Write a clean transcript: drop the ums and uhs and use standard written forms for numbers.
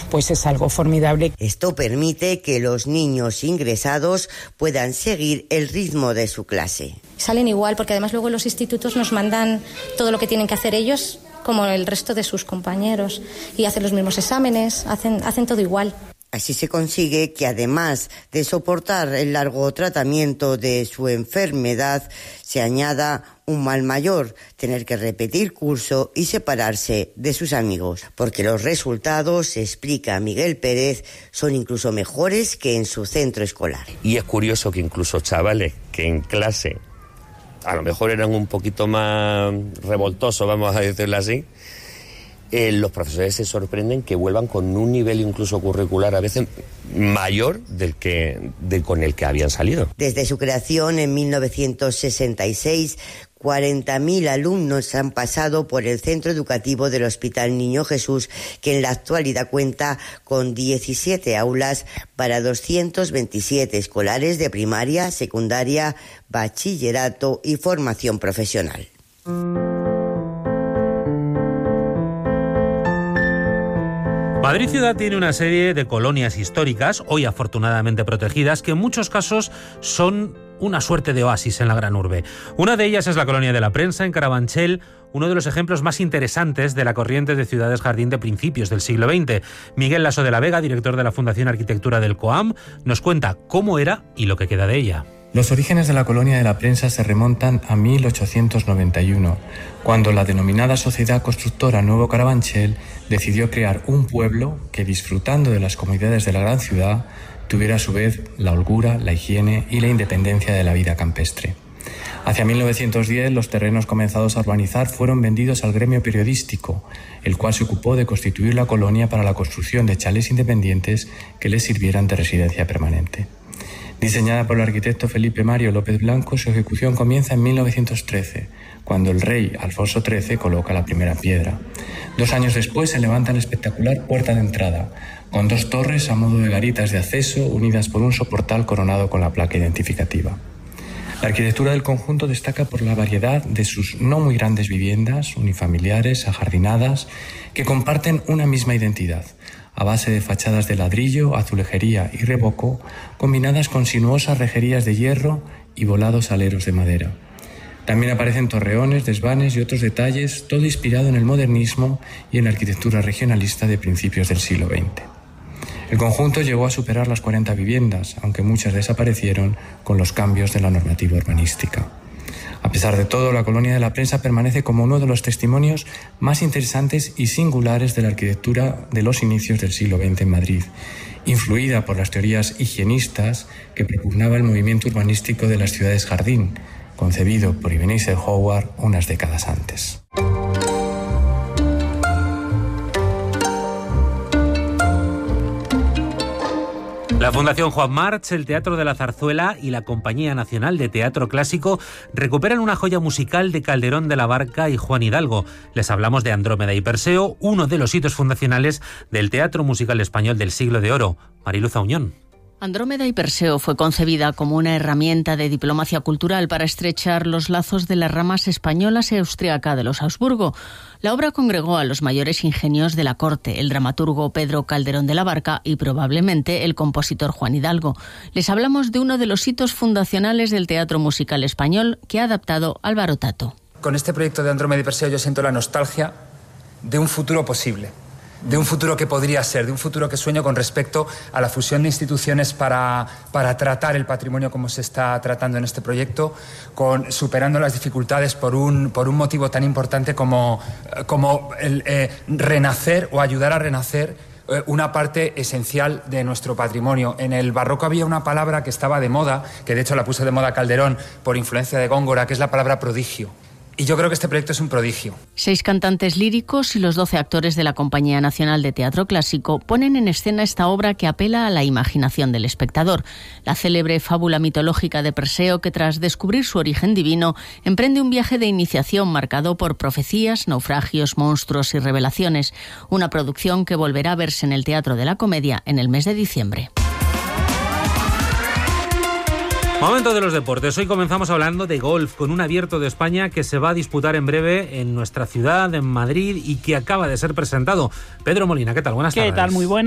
pues es algo formidable. Esto permite que los niños ingresados puedan seguir el ritmo de su clase. Salen igual, porque además luego los institutos nos mandan todo lo que tienen que hacer ellos, como el resto de sus compañeros, y hacen los mismos exámenes, hacen todo igual. Así se consigue que, además de soportar el largo tratamiento de su enfermedad, se añada un mal mayor, tener que repetir curso y separarse de sus amigos, porque los resultados, explica Miguel Pérez, son incluso mejores que en su centro escolar. Y es curioso que incluso chavales que en clase a lo mejor eran un poquito más revoltosos, vamos a decirlo así, los profesores se sorprenden que vuelvan con un nivel incluso curricular a veces mayor con el que habían salido. Desde su creación en 1966, 40.000 alumnos han pasado por el centro educativo del Hospital Niño Jesús, que en la actualidad cuenta con 17 aulas para 227 escolares de primaria, secundaria, bachillerato y formación profesional. Madrid Ciudad tiene una serie de colonias históricas, hoy afortunadamente protegidas, que en muchos casos son una suerte de oasis en la gran urbe. Una de ellas es la Colonia de la Prensa, en Carabanchel, uno de los ejemplos más interesantes de la corriente de ciudades jardín de principios del siglo XX. Miguel Lasso de la Vega, director de la Fundación Arquitectura del COAM, nos cuenta cómo era y lo que queda de ella. Los orígenes de la Colonia de la Prensa se remontan a 1891, cuando la denominada Sociedad Constructora Nuevo Carabanchel decidió crear un pueblo que, disfrutando de las comodidades de la gran ciudad, tuviera a su vez la holgura, la higiene y la independencia de la vida campestre. Hacia 1910, los terrenos comenzados a urbanizar fueron vendidos al gremio periodístico, el cual se ocupó de constituir la colonia para la construcción de chalés independientes que les sirvieran de residencia permanente. Diseñada por el arquitecto Felipe Mario López Blanco, su ejecución comienza en 1913, cuando el rey Alfonso XIII coloca la primera piedra. 2 años después se levanta la espectacular puerta de entrada, con 2 torres a modo de garitas de acceso unidas por un soportal coronado con la placa identificativa. La arquitectura del conjunto destaca por la variedad de sus no muy grandes viviendas, unifamiliares, ajardinadas, que comparten una misma identidad, a base de fachadas de ladrillo, azulejería y revoco, combinadas con sinuosas rejerías de hierro y volados aleros de madera. También aparecen torreones, desvanes y otros detalles, todo inspirado en el modernismo y en la arquitectura regionalista de principios del siglo XX. El conjunto llegó a superar las 40 viviendas, aunque muchas desaparecieron con los cambios de la normativa urbanística. A pesar de todo, la Colonia de la Prensa permanece como uno de los testimonios más interesantes y singulares de la arquitectura de los inicios del siglo XX en Madrid, influida por las teorías higienistas que propugnaba el movimiento urbanístico de las ciudades jardín, concebido por Ebenezer Howard unas décadas antes. La Fundación Juan March, el Teatro de la Zarzuela y la Compañía Nacional de Teatro Clásico recuperan una joya musical de Calderón de la Barca y Juan Hidalgo. Les hablamos de Andrómeda y Perseo, uno de los hitos fundacionales del teatro musical español del siglo de oro. Mariluz Auñón. Andrómeda y Perseo fue concebida como una herramienta de diplomacia cultural para estrechar los lazos de las ramas españolas y austriaca de los Habsburgo. La obra congregó a los mayores ingenios de la corte, el dramaturgo Pedro Calderón de la Barca y probablemente el compositor Juan Hidalgo. Les hablamos de uno de los hitos fundacionales del teatro musical español que ha adaptado Álvaro Tato. Con este proyecto de Andrómeda y Perseo yo siento la nostalgia de un futuro posible. De un futuro que podría ser, de un futuro que sueño con respecto a la fusión de instituciones para tratar el patrimonio como se está tratando en este proyecto, superando las dificultades por un motivo tan importante como el renacer o ayudar a renacer una parte esencial de nuestro patrimonio. En el barroco había una palabra que estaba de moda, que de hecho la puso de moda Calderón por influencia de Góngora, que es la palabra prodigio. Y yo creo que este proyecto es un prodigio. 6 cantantes líricos y los 12 actores de la Compañía Nacional de Teatro Clásico ponen en escena esta obra que apela a la imaginación del espectador. La célebre fábula mitológica de Perseo, que tras descubrir su origen divino, emprende un viaje de iniciación marcado por profecías, naufragios, monstruos y revelaciones. Una producción que volverá a verse en el Teatro de la Comedia en el mes de diciembre. Momento de los deportes. Hoy comenzamos hablando de golf con un Abierto de España que se va a disputar en breve en nuestra ciudad, en Madrid, y que acaba de ser presentado. Pedro Molina, ¿qué tal? Buenas tardes. ¿Qué tal? Muy buenas.